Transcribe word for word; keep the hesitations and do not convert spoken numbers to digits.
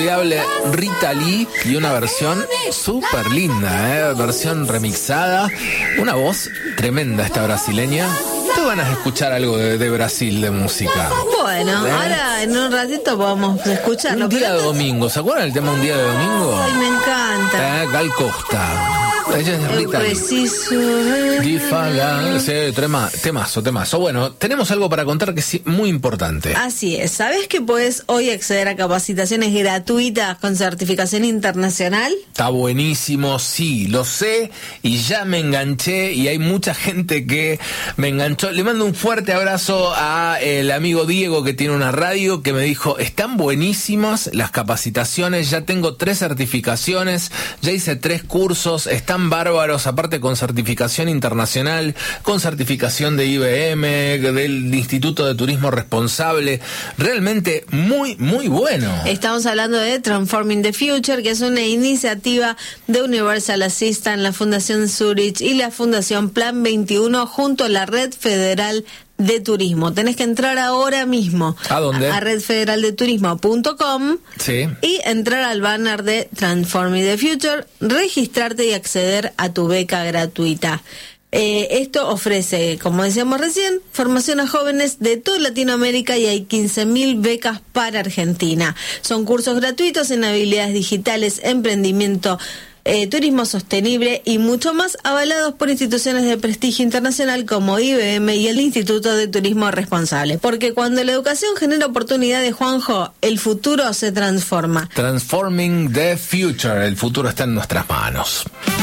Rita Lee y una versión súper linda, ¿eh? Versión remixada, una voz tremenda esta brasileña. Te van a escuchar algo de, de Brasil, de música. Bueno, ¿eh? Ahora en un ratito podemos escucharlo. Un día de domingo, ¿se acuerdan del tema Un día de domingo? Ay, me encanta. ¿Eh? Gal Costa. Ella es Rita Lee. Preciso. Sí, tema, temazo, temazo. Bueno, tenemos algo para contar que es muy importante. Así es. ¿Sabes que puedes hoy acceder a capacitaciones gratuitas con certificación internacional? Está buenísimo, sí, lo sé y ya me enganché y hay mucha gente que me enganchó. Le mando un fuerte abrazo a el amigo Diego que tiene una radio que me dijo, están buenísimas las capacitaciones, ya tengo tres certificaciones, ya hice tres cursos, están bárbaros, aparte con certificación internacional, con certificación de I B M, del Instituto de Turismo Responsable, realmente muy, muy bueno. Estamos hablando de Transforming the Future, que es una iniciativa de Universal Assistance, la Fundación Zurich y la Fundación Plan veintiuno junto a la Red Federal de Turismo. Tenés que entrar ahora mismo. ¿A dónde? A red federal de turismo punto com. Sí. Y entrar al banner de Transforming the Future, registrarte y acceder a tu beca gratuita. Eh, esto ofrece, como decíamos recién, formación a jóvenes de toda Latinoamérica y hay quince mil becas para Argentina. Son cursos gratuitos en habilidades digitales, emprendimiento, Eh, turismo sostenible y mucho más, avalados por instituciones de prestigio internacional como I B M y el Instituto de Turismo Responsable. Porque cuando la educación genera oportunidades, Juanjo, el futuro se transforma. Transforming the Future, el futuro está en nuestras manos.